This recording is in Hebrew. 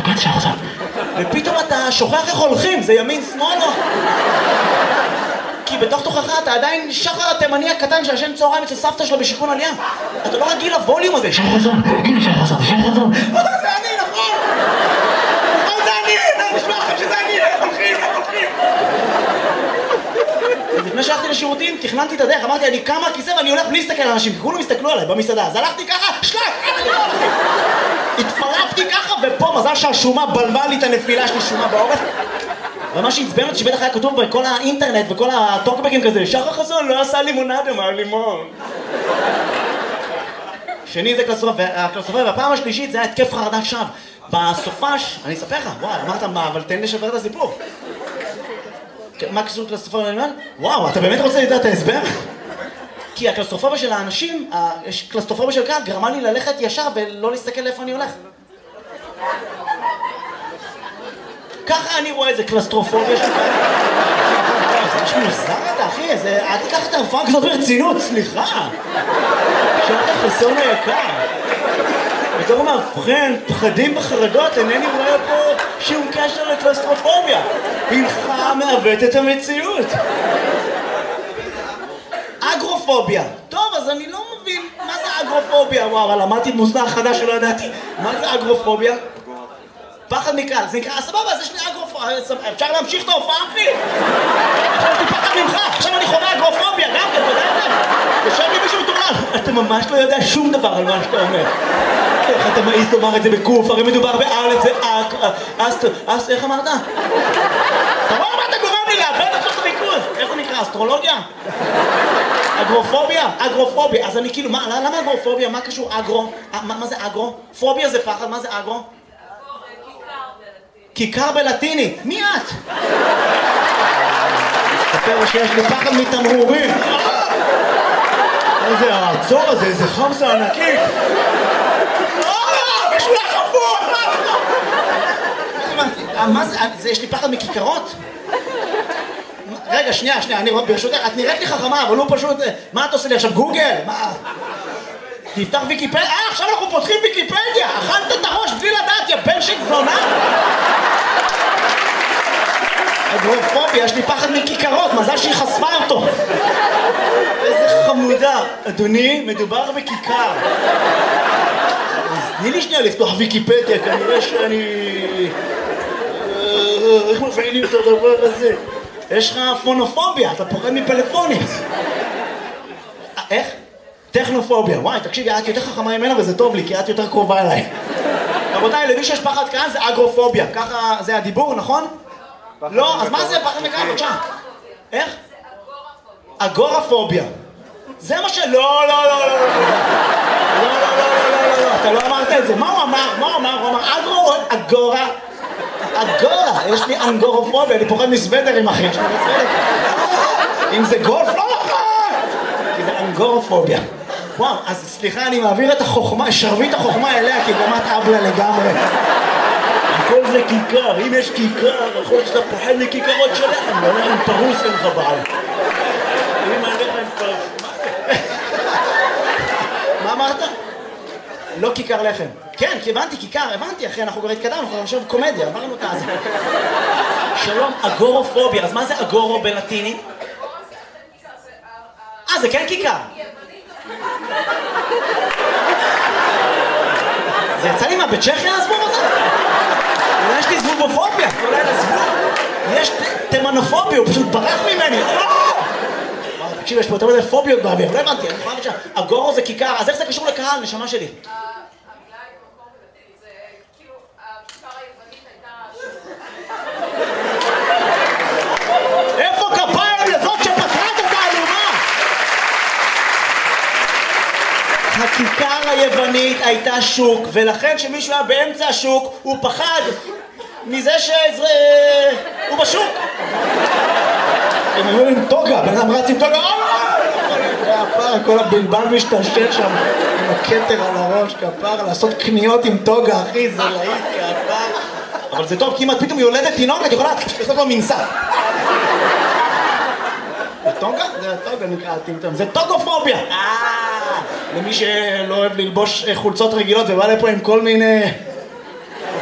ופתאום אתה שוכח איך הולכים, זה ימין שמאל או... כי בתוך תוכך אתה עדיין שחר התימני הקטן שישן צהריים אצל סבתא שלו בשיכון עלייה. אתה לא רגיל לווליום הזה. שחר חסון, הנה שחר חסון, שחר חסון. זה אני, נכון! נכון, זה אני! נשמע לכם שזה אני! איך הולכים, איך הולכים! אז לפני שהלכתי לשירותים, תכננתי את הדרך, אמרתי, אני קם מהכיסא ואני הולך בלי להסתכל על אנשים, כי כולם הסתכלו עליי במסעדה. אז הלכתי ככה, שלק! התפרפתי ככה, ופה מזל שהשומה בלבה לי את הנפילה שלי, שומה בעורף. ומה שעצבן אותי שבטח היה כתוב בכל האינטרנט וכל הטוקבקים כזה, שחר חסון לא עשה לימונדה מהלימון. שני זה הקלסטרופוביה, והפעם השלישית זה היה התקף חרדת שווא. בסופש, אני אספר לך, וואי, אמרת מה, אבל תן לשפר את הסיפור. מה קשור קלסטרופוביה ללימון? וואו, אתה באמת רוצה לדעת את ההסבר? כי הקלסטרופוביה של האנשים, יש קלסטרופוביה של קהל, גרמה לי ללכת ישר ולא להסתכל לאיפה אני הולך. ככה אני רואה איזה קלסטרופוביה של קהל. זה משהו מוזר אתה, אחי, אל תיקח את ההופעה כזאת ברצינות, סליחה. שחר חסון היקר. בתור מאבחן, פחדים וחרדות, אינני רואה פה שום קשר לקלסטרופוביה. הינך מעוות את המציאות. אגרופוביה. טוב, אז אני לא מבין מה זה אגרופוביה. וואו, אבל למדתי מושג חדש שלא ידעתי. מה זה אגרופוביה? פחד מקהל, זה נקרא, סבבה, אז יש לי אגרופוביה, אפשר להמשיך את ההופעה, אחי? עכשיו יש לי פחד ממך, עכשיו אני חווה אגרופוביה, גם כן, אתה יודע את זה? יושב לי מישהו מטורלל, אתה ממש לא יודע שום דבר על מה שאתה אומר. איך אתה מעיז לומר את זה בקוף, הרי מדובר באלף, זה אק, איך אמרת? אתה רואה מה אתה גורם לי לאבד עכשיו את הריכוז? איך זה נקרא, אסטרולוגיה? אגרופוביה? אגרופוביה, אז אני כאילו, למה אגרופוביה? מה קשור אגרו? מה זה אגרו? פוביה זה פחד, מה זה אגרו? כיכר בלטינית, מי את? מסתפר שיש לי פחד מתמרורים. איזה העצור הזה, איזה חמסה ענקית. משולח הפוך! מה זה, יש לי פחד מכיכרות? רגע, שנייה, אני ברשותך, את נראית לי חכמה, אבל הוא פשוט... מה את עושה לי עכשיו, גוגל? מה? תפתח ויקיפדיה, עכשיו אנחנו פותחים ויקיפדיה! אכלת את הראש בלי לדעת, יא בן של זונה! אגרופוביה, יש לי פחד מכיכרות, מזל שהיא חשפה אותו. איזה חמודה. אדוני, מדובר בכיכר. אז תני לי שנייה לפתוח ויקיפדיה, כנראה שאני... איך מפעילים את הדבר הזה? יש לך פונופוביה, אתה פוחד מפלאפונים. איך? טכנופוביה. וואי, תקשיבי, את יותר חכמה ממנה וזה טוב לי, כי את יותר קרובה אליי. רבותיי, למי שיש פחד כאן זה אגרופוביה. ככה זה הדיבור, נכון? לא, אז מה זה פחד מקהל? בבקשה. איך? אגורפוביה. זה מה לא, לא, לא, לא, לא. לא, לא, לא, לא, אתה לא אמרת את זה. מה הוא אמר? הוא אמר אגרו, אגורה. אגורה, יש לי אנגורופוביה, אני פוחד מסוודרים, אחי. אם זה גולף, לא נכון. כי זה אנגורופוביה. וואו, אז סליחה, אני מעביר את החוכמה, שרביט החוכמה אליה, כי גם את אבלה לגמרי. הכל זה כיכר, אם יש כיכר, יכול להיות שאתה פוחד מכיכרות של לחם, והלחם פרוס אין לך בעל. אם הלחם פרוס... מה אמרת? לא כיכר לחם. כן, כי הבנתי כיכר, הבנתי, אחי, אנחנו כבר התקדמנו, אנחנו עכשיו קומדיה, עברנו את הזה. שלום, אגורופוביה, אז מה זה אגורו בלטינית? זה כן כיכר. זה יצא לי מה, בצ'כיה הזבוב הזה? אולי יש לי זבובופוביה, אולי לזבוב. יש תימנופוביה, הוא פשוט ברח ממני. תקשיב, יש פה יותר מדי פוביות באוויר, לא הבנתי, אני יכולה לבקשה. אגורו זה כיכר, אז איך זה קשור לקהל, נשמה שלי? המילה היא במקום בלטינית, זה כאילו, הכיכר היוונית הייתה... איפה כפיים לזאת שפתרה את התעלומה? הכיכר היוונית הייתה שוק, ולכן כשמישהו היה באמצע השוק, הוא פחד מזה שהוא בשוק. הם היו עם טוגה, בן אדם רץ עם טוגה, כפר, כל הבלבל משתשל שם עם הכתר על הראש, כפר, לעשות קניות עם טוגה, אחי, זה להיט, כפר. אבל זה טוב, כי אם את פתאום יולדת תינוק, את יכולה לעשות לו מנסה. זה טוגה? זה טוגה נקרא הטמטם, זה טוגופוביה. למי שלא אוהב ללבוש חולצות רגילות ובא לפה עם כל מיני